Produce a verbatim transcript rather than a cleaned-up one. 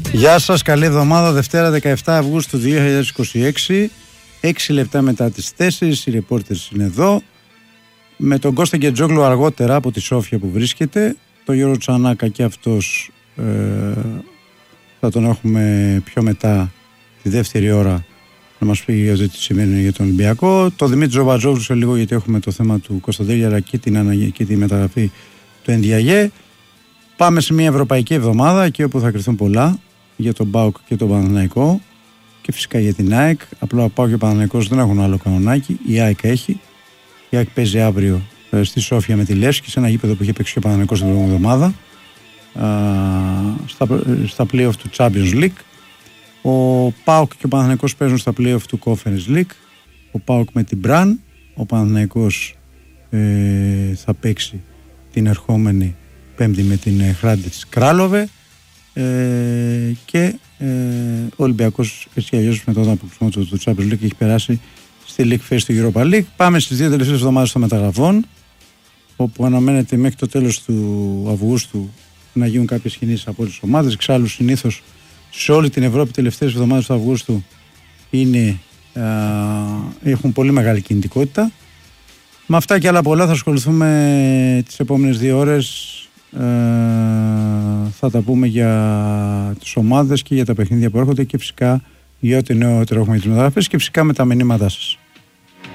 Γεια σας, καλή εβδομάδα. Δευτέρα δεκαεφτά Αυγούστου δύο χιλιάδες είκοσι έξι, έξι λεπτά μετά τις τέσσερις. Οι ρεπόρτερς είναι εδώ με τον Κώστα Γκετζόγλου αργότερα από τη Σόφια που βρίσκεται. Το Γιώργο Τσανάκα και αυτός ε, θα τον έχουμε πιο μετά τη δεύτερη ώρα να μας πει ότι τι σημαίνει για τον Ολυμπιακό. Το Δημήτρη Τζοβατζόγλου σε λίγο, γιατί έχουμε το θέμα του Κωνσταντέλια αλλά και, την αναγε... και τη μεταγραφή του Ενδιαγέ. Πάμε σε μια ευρωπαϊκή εβδομάδα εκεί όπου θα κρυθούν πολλά για τον ΠΑΟΚ και τον Παναθηναϊκό και φυσικά για την ΑΕΚ. Απλά ο ΠΑΟΚ και ο Παναθηναϊκός δεν έχουν άλλο κανονάκι. Η ΑΕΚ έχει. Η ΑΕΚ παίζει αύριο ε, στη Σόφια με τη Λεύσκη, σε ένα γήπεδο που είχε παίξει και ο Παναθηναϊκός την προηγούμενη εβδομάδα, στα, στα play-off του Champions League. Ο ΠΑΟΚ και ο Παναθηναϊκός παίζουν στα play-off του Conference League. Ο ΠΑΟΚ με την Μπραν. Ο Παναθηναϊκός ε, θα παίξει την ερχόμενη Πέμπτη με την ε, Χράντιτς Κράλοβε. Ε, και ε, ο Ολυμπιακός έτσι κι αλλιώς μετά τον αποκλεισμό του, του Champions League έχει περάσει στη League Phase του Europa League. Πάμε στις δύο τελευταίες εβδομάδες των μεταγραφών, όπου αναμένεται μέχρι το τέλος του Αυγούστου να γίνουν κάποιες κινήσεις από όλες τις ομάδες. Εξάλλου συνήθως σε όλη την Ευρώπη τελευταίες εβδομάδες του Αυγούστου είναι, α, έχουν πολύ μεγάλη κινητικότητα. Με αυτά και άλλα πολλά θα ασχοληθούμε τις επόμενες δύο ώρες. Ε, θα τα πούμε για τις ομάδες και για τα παιχνίδια που έρχονται και φυσικά για ό,τι νεότερο έχουμε για τις μεταγραφές και φυσικά με τα μηνύματά σας.